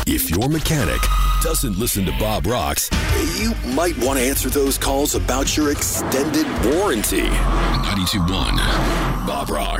If your mechanic doesn't listen to Bob Rocks, you might want to answer those calls about your extended warranty. 92.1 Bob Rocks.